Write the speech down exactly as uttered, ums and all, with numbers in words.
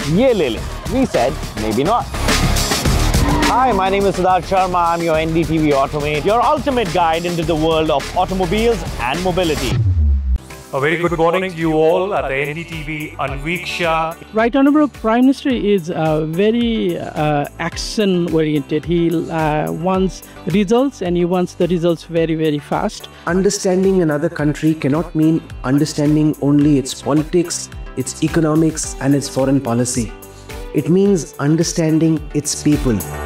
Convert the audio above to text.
ye le le. We said, maybe not. Hi, my name is Siddharth Sharma. I'm your N D T V Automate, your ultimate guide into the world of automobiles and mobility. A very good morning to you all at the N D T V Anveeksha. Right Honourable Prime Minister is uh, very uh, action-oriented. He uh, wants results and he wants the results very, very fast. Understanding another country cannot mean understanding only its politics, its economics and its foreign policy. It means understanding its people.